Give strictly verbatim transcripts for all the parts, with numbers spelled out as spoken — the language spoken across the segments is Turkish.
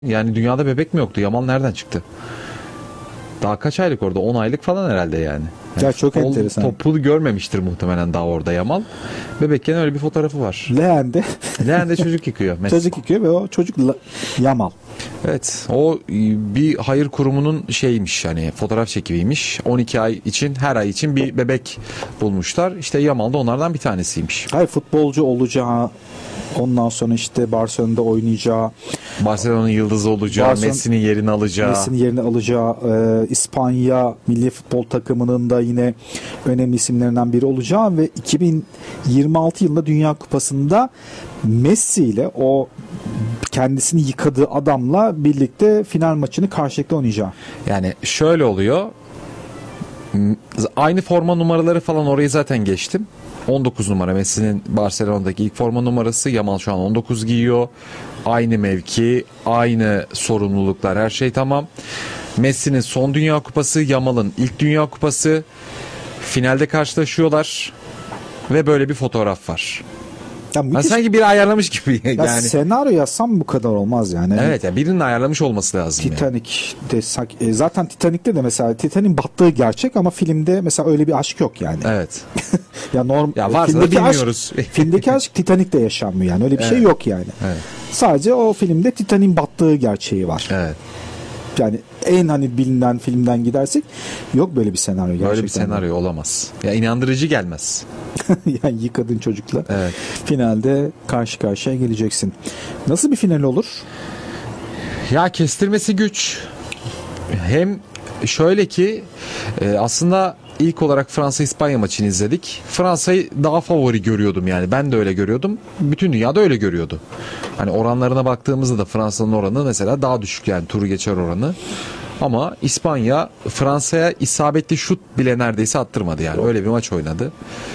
Yani dünyada bebek mi yoktu? Yamal nereden çıktı? Daha kaç aylık orada? on aylık falan herhalde yani. Yani Ya çok enteresan. Topu görmemiştir muhtemelen daha orada Yamal. Bebekken öyle bir fotoğrafı var. Leğende. Leğende çocuk yıkıyor. Mesela. Çocuk yıkıyor ve o çocuk la- Yamal. Evet, o bir hayır kurumunun şeymiş, hani fotoğraf çekimiymiş. on iki ay için, her ay için bir bebek bulmuşlar. İşte Yamal da onlardan bir tanesiymiş. Hayır, futbolcu olacağı, ondan sonra işte Barcelona'da oynayacağı, Barcelona'nın yıldızı olacağı, Barcelona, Messi'nin yerini alacağı. Messi'nin yerini alacağı, e, İspanya milli futbol takımının da yine önemli isimlerinden biri olacağı ve iki bin yirmi altı yılında Dünya Kupası'nda Messi ile o kendisini yıkadığı adamla birlikte final maçını karşılıklı oynayacağı. Yani şöyle oluyor. Aynı forma numaraları falan, orayı zaten geçtim. on dokuz numara Messi'nin Barcelona'daki ilk forma numarası. Yamal şu an on dokuz giyiyor. Aynı mevki, aynı sorumluluklar, her şey tamam. Messi'nin son Dünya Kupası, Yamal'ın ilk Dünya Kupası. Finalde karşılaşıyorlar ve böyle bir fotoğraf var. Ya müthiş, sanki biri ayarlamış gibi ya yani. Senaryo yazsam bu kadar olmaz yani. Evet, yani birinin ayarlamış olması lazım. Titanic yani. de zaten Titanic'te de mesela Titanic'in battığı gerçek ama filmde mesela öyle bir aşk yok yani. Evet. ya norm ya varsa da bilmiyoruz. Aşk, filmdeki aşk Titanic'te yaşanmıyor yani. Öyle bir evet. şey yok yani. Evet. Sadece o filmde Titanic'in battığı gerçeği var. Evet. Yani en hani bilinen filmden gidersek yok böyle bir senaryo gerçekten. Böyle bir senaryo olamaz. Ya inandırıcı gelmez. yani yıkadın çocukla. Evet. Finalde karşı karşıya geleceksin. Nasıl bir final olur? Ya kestirmesi güç. Hem şöyle ki aslında ilk olarak Fransa-İspanya maçını izledik. Fransa'yı daha favori görüyordum yani. Ben de öyle görüyordum. Bütün dünya da öyle görüyordu. Hani oranlarına baktığımızda da Fransa'nın oranı mesela daha düşük, yani turu geçer oranı. Ama İspanya Fransa'ya isabetli şut bile neredeyse attırmadı yani. Öyle bir maç oynadı.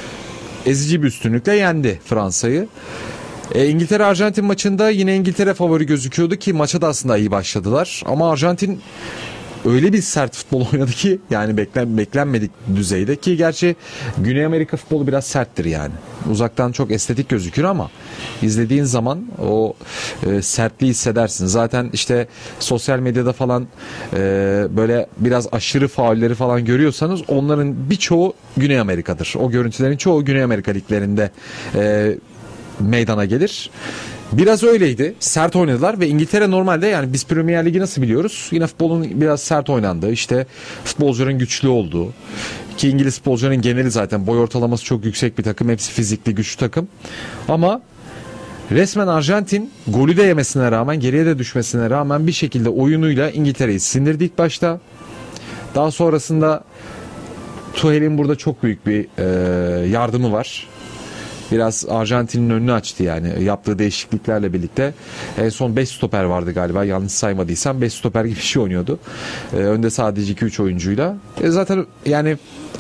Ezici bir üstünlükle yendi Fransa'yı. E, İngiltere-Arjantin maçında yine İngiltere favori gözüküyordu ki maça da aslında iyi başladılar. Ama Arjantin öyle bir sert futbol oynadı ki yani beklen, beklenmedik düzeyde, ki gerçi Güney Amerika futbolu biraz serttir yani. Uzaktan çok estetik gözükür ama izlediğin zaman o e, sertliği hissedersin. Zaten işte sosyal medyada falan e, böyle biraz aşırı faulleri falan görüyorsanız onların birçoğu Güney Amerika'dır. O görüntülerin çoğu Güney Amerika liglerinde e, meydana gelir. Biraz öyleydi. Sert oynadılar ve İngiltere normalde, yani biz Premier Ligi nasıl biliyoruz? Yine futbolun biraz sert oynandığı, işte futbolcuların güçlü olduğu, ki İngiliz futbolcuların geneli zaten boy ortalaması çok yüksek bir takım. Hepsi fizikli, güçlü takım. Ama resmen Arjantin golü de yemesine rağmen, geriye de düşmesine rağmen bir şekilde oyunuyla İngiltere'yi sindirdi ilk başta. Daha sonrasında Tuchel'in burada çok büyük bir e, yardımı var. Biraz Arjantin'in önünü açtı yani yaptığı değişikliklerle birlikte. En son beş stoper vardı galiba, yanlış saymadıysam beş stoper gibi bir şey oynuyordu. Ee, önde sadece iki üç oyuncuyla. E zaten yani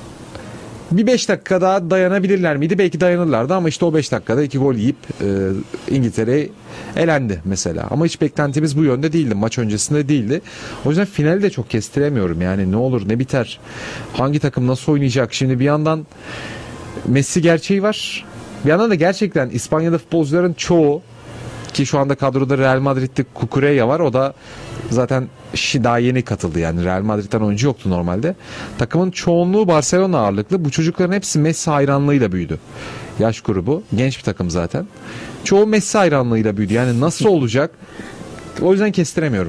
bir beş dakika daha dayanabilirler miydi? Belki dayanırlardı ama işte o beş dakikada iki gol yiyip e, İngiltere elendi mesela. Ama hiç beklentimiz bu yönde değildi. Maç öncesinde değildi. O yüzden finali de çok kestiremiyorum. Yani ne olur ne biter? Hangi takım nasıl oynayacak? Şimdi bir yandan Messi gerçeği var. Bir yandan da gerçekten İspanya'da futbolcuların çoğu, ki şu anda kadroda Real Madrid'de Cucurella var. O da zaten daha yeni katıldı yani. Real Madrid'den oyuncu yoktu normalde. Takımın çoğunluğu Barcelona ağırlıklı. Bu çocukların hepsi Messi hayranlığıyla büyüdü. Yaş grubu. Genç bir takım zaten. Çoğu Messi hayranlığıyla büyüdü. Yani nasıl olacak? O yüzden kestiremiyorum.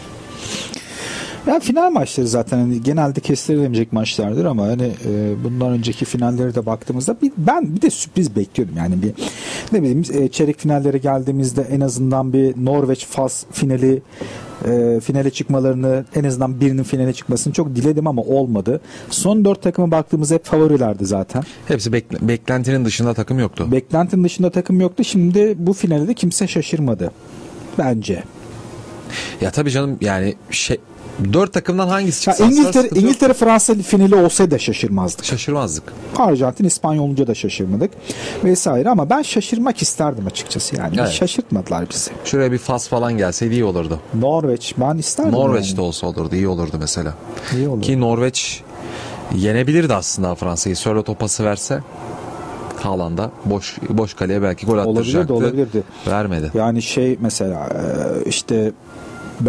Ya final maçları zaten hani genelde kestirilemeyecek maçlardır ama hani e, bundan önceki finallere de baktığımızda bir, ben bir de sürpriz bekliyordum. Yani bir ne bileyim e, çeyrek finallere geldiğimizde en azından bir Norveç-Fas finali e, finale çıkmalarını, en azından birinin finale çıkmasını çok diledim ama olmadı. Son dört takıma baktığımızda hep favorilerdi zaten. Hepsi bekle, beklentinin dışında takım yoktu. Beklentinin dışında takım yoktu. Şimdi bu finale de kimse şaşırmadı. Bence. Ya tabii canım, yani şey, dört takımdan hangisi çıksa İngiltere, İngiltere Fransa finali olsaydı da şaşırmazdık. Şaşırmazdık. Arjantin İspanya olunca da şaşırmadık vesaire ama ben şaşırmak isterdim açıkçası yani. Evet. Şaşırtmadılar bizi. Şuraya bir Fas falan gelseydi iyi olurdu. Norveç ben isterdim. Norveç'te yani. olsa olurdu, iyi olurdu mesela. İyi olurdu. Ki Norveç yenebilirdi aslında Fransa'yı. Sörloth o pası verse Haaland'a boş boş kaleye belki gol attıracaktı. Olabilirdi, olabilirdi. Vermedi. Yani şey mesela işte